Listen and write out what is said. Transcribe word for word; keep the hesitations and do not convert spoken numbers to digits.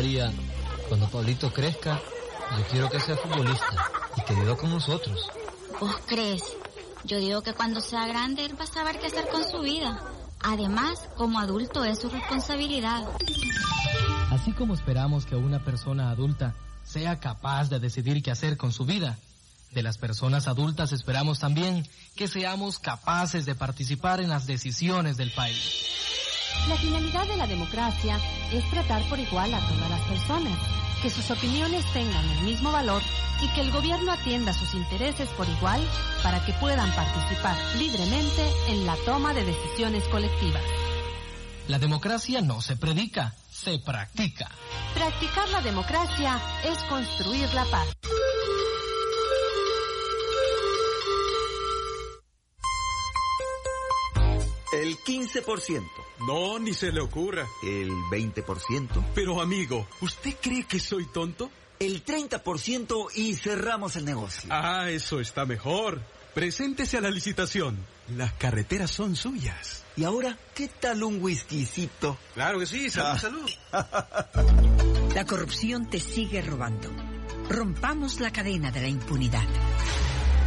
María, cuando Pablito crezca, yo quiero que sea futbolista y que viva con nosotros. ¿Vos crees? Yo digo que cuando sea grande él va a saber qué hacer con su vida. Además, como adulto es su responsabilidad. Así como esperamos que una persona adulta sea capaz de decidir qué hacer con su vida, de las personas adultas esperamos también que seamos capaces de participar en las decisiones del país. La finalidad de la democracia es tratar por igual a todas las personas, que sus opiniones tengan el mismo valor y que el gobierno atienda sus intereses por igual para que puedan participar libremente en la toma de decisiones colectivas. La democracia no se predica, se practica. Practicar la democracia es construir la paz. El quince por ciento. No, ni se le ocurra. El veinte por ciento. Pero amigo, ¿usted cree que soy tonto? El treinta por ciento y cerramos el negocio. Ah, eso está mejor. Preséntese a la licitación. Las carreteras son suyas. Y ahora, ¿qué tal un whiskycito? Claro que sí, salud, ah. salud. La corrupción te sigue robando. Rompamos la cadena de la impunidad.